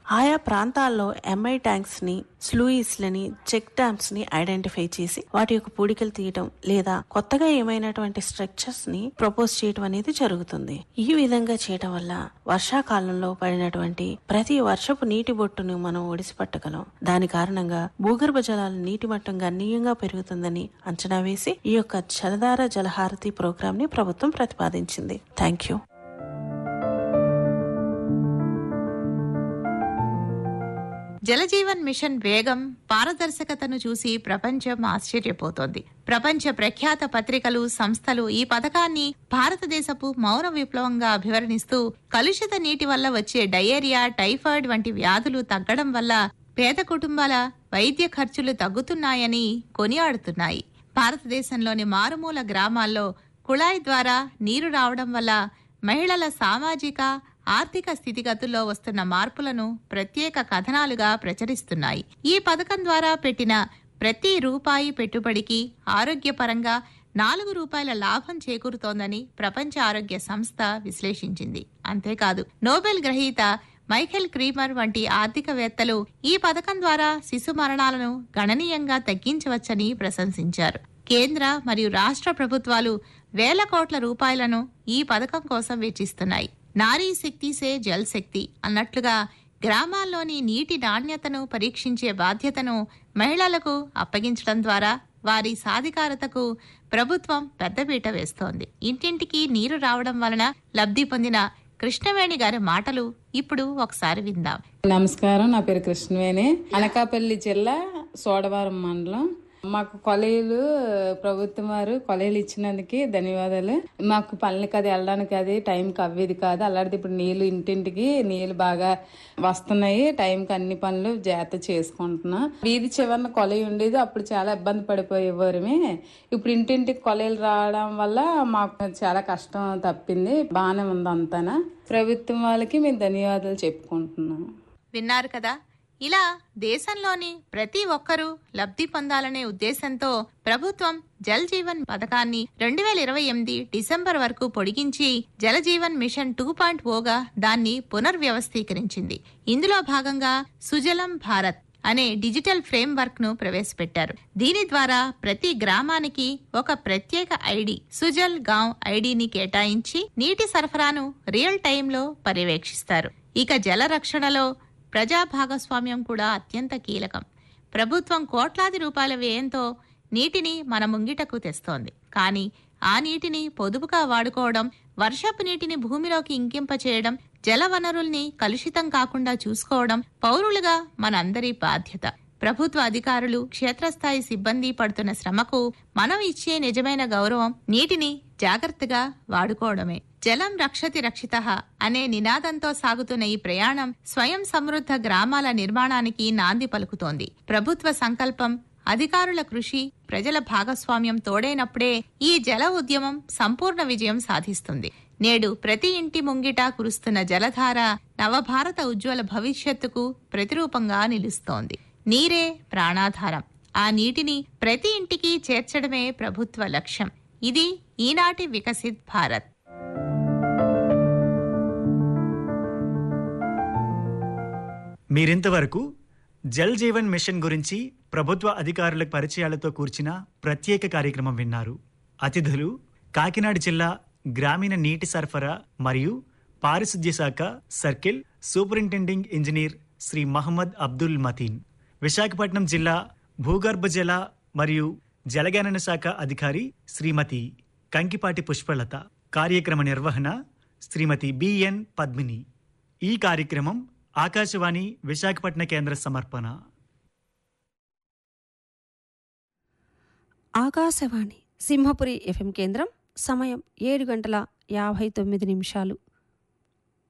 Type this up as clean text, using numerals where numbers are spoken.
ఆయా ప్రాంతాల్లో MI tanks ని, స్లూయిస్లని, చెక్ డ్యామ్స్ ని ఐడెంటిఫై చేసి వాటి యొక్క పూడికలు తీయటం లేదా కొత్తగా ఏమైనటువంటి స్ట్రక్చర్స్ ని ప్రపోజ్ చేయటం అనేది జరుగుతుంది. ఈ విధంగా చేయటం వల్ల వర్షాకాలంలో పడినటువంటి ప్రతి వర్షపు నీటి బొట్టును మనం ఒడిసిపట్టగలం. దాని కారణంగా భూగర్భ జలాల నీటి మట్టం గణనీయంగా పెరుగుతుందని అంచనా వేసి ఈ యొక్క జలధార జలహారతి ప్రోగ్రామ్ ని ప్రభుత్వం ప్రతిపాదించింది. Thank you. జలజీవన్ మిషన్ వేగం, పారదర్శకతను చూసి ప్రపంచం ఆశ్చర్యపోతోంది. ప్రపంచ ప్రఖ్యాత పత్రికలు, సంస్థలు ఈ పథకాన్ని భారతదేశపు మౌన విప్లవంగా అభివర్ణిస్తూ కలుషిత నీటి వల్ల వచ్చే డయేరియా, టైఫాయిడ్ వంటి వ్యాధులు తగ్గడం వల్ల పేద కుటుంబాల వైద్య ఖర్చులు తగ్గుతున్నాయని కొనియాడుతున్నాయి. భారతదేశంలోని మారుమూల గ్రామాల్లో కుళాయి ద్వారా నీరు రావడం వల్ల మహిళల సామాజిక, ఆర్థిక స్థితిగతుల్లో వస్తున్న మార్పులను ప్రత్యేక కథనాలుగా ప్రచురిస్తున్నాయి. ఈ పథకం ద్వారా పెట్టిన ప్రతి రూపాయి పెట్టుబడికి ఆరోగ్యపరంగా 4 రూపాయల లాభం చేకూరుతోందని ప్రపంచ ఆరోగ్య సంస్థ విశ్లేషించింది. అంతేకాదు, నోబెల్ గ్రహీత మైఖేల్ క్రీమర్ వంటి ఆర్థికవేత్తలు ఈ పథకం ద్వారా శిశు మరణాలను గణనీయంగా తగ్గించవచ్చని ప్రశంసించారు. కేంద్ర మరియు రాష్ట్ర ప్రభుత్వాలు వేల కోట్ల రూపాయలను ఈ పథకం కోసం వెచ్చిస్తున్నాయి. నారీ శక్తి సే జల్ శక్తి అన్నట్లుగా గ్రామాల్లోని నీటి నాణ్యతను పరీక్షించే బాధ్యతను మహిళలకు అప్పగించడం ద్వారా వారి సాధికారతకు ప్రభుత్వం పెద్దపీట వేస్తోంది. ఇంటింటికి నీరు రావడం వలన లబ్ధి పొందిన కృష్ణవేణి గారి మాటలు ఇప్పుడు ఒకసారి విందాం. నమస్కారం, నా పేరు కృష్ణవేణి. అనకాపల్లి జిల్లా సోడవరం మండలం. మాకు కొలైలు ప్రభుత్వం వారు కొలైలు ఇచ్చినందుకు ధన్యవాదాలు. మాకు పనులకి అది వెళ్ళడానికి అది టైంకి అవ్వేది కాదు. అలాంటిది ఇప్పుడు నీళ్లు ఇంటింటికి నీళ్లు బాగా వస్తున్నాయి. టైంకి అన్ని పనులు జాగ్రత్త చేసుకుంటున్నాం. వీధి చివరన కొలై ఉండేది, అప్పుడు చాలా ఇబ్బంది పడిపోయేవారమే. ఇప్పుడు ఇంటింటికి కొలైలు రావడం వల్ల మాకు చాలా కష్టం తప్పింది. బాగానే ఉంది అంతానా. ప్రభుత్వం వాళ్ళకి మేము ధన్యవాదాలు చెప్పుకుంటున్నాం. విన్నారు కదా, ఇలా దేశంలోని ప్రతి ఒక్కరూ లబ్ధి పొందాలనే ఉద్దేశంతో ప్రభుత్వం జల్ జీవన్ పథకాన్ని 2028 డిసెంబర్ వరకు పొడిగించి జలజీవన్ మిషన్ 2.0గా దాన్ని పునర్వ్యవస్థీకరించింది. ఇందులో భాగంగా సుజలం భారత్ అనే డిజిటల్ ఫ్రేమ్ వర్క్ ను ప్రవేశపెట్టారు. దీని ద్వారా ప్రతి గ్రామానికి ఒక ప్రత్యేక ఐడి, సుజల్ గాంవ్ ఐడిని కేటాయించి నీటి సరఫరాను రియల్ టైంలో పర్యవేక్షిస్తారు. ఇక జల రక్షణలో ప్రజా భాగస్వామ్యం కూడా అత్యంత కీలకం. ప్రభుత్వం కోట్లాది రూపాయల వ్యయంతో నీటిని మన ముంగిటకు తెస్తోంది. కానీ ఆ నీటిని పొదుపుగా వాడుకోవడం, వర్షపు నీటిని భూమిలోకి ఇంకింపచేయడం, జల వనరుల్ని కలుషితం కాకుండా చూసుకోవడం పౌరులుగా మనందరి బాధ్యత. ప్రభుత్వ అధికారులు, క్షేత్రస్థాయి సిబ్బంది పడుతున్న శ్రమకు మనం ఇచ్చే నిజమైన గౌరవం నీటిని జాగ్రత్తగా వాడుకోవడమే. జలం రక్షతి రక్షితః అనే నినాదంతో సాగుతున్న ఈ ప్రయాణం స్వయం సమృద్ధ గ్రామాల నిర్మాణానికి నాంది పలుకుతోంది. ప్రభుత్వ సంకల్పం, అధికారుల కృషి, ప్రజల భాగస్వామ్యం తోడైనప్పుడే ఈ జల ఉద్యమం సంపూర్ణ విజయం సాధిస్తుంది. నేడు ప్రతి ఇంటి ముంగిట కురుస్తున్న జలధార నవభారత ఉజ్వల భవిష్యత్తుకు ప్రతిరూపంగా నిలుస్తోంది. నీరే ప్రాణాధారం. ఆ నీటిని ప్రతి ఇంటికి చేర్చడమే ప్రభుత్వ లక్ష్యం. ఇది ఈనాటి వికసిత్ భారత్. మీరింతవరకు జల్ జీవన్ మిషన్ గురించి ప్రభుత్వ అధికారుల పరిచయాలతో కూర్చిన ప్రత్యేక కార్యక్రమం విన్నారు. అతిథులు కాకినాడ జిల్లా గ్రామీణ నీటి సరఫరా మరియు పారిశుద్ధ్య శాఖ circle superintending engineer Shri Mohammed Abdul Mateen, Visakhapatnam జిల్లా భూగర్భ జల మరియు జలగణన శాఖ అధికారి శ్రీమతి కంకిపాటి పుష్పలత. కార్యక్రమ నిర్వహణ శ్రీమతి బిఎన్ పద్మిని. ఈ కార్యక్రమం ఆకాశవాణి విశాఖపట్న కేంద్ర సమర్పణ. ఆకాశవాణి సింహపురి FM కేంద్రం. సమయం 7:59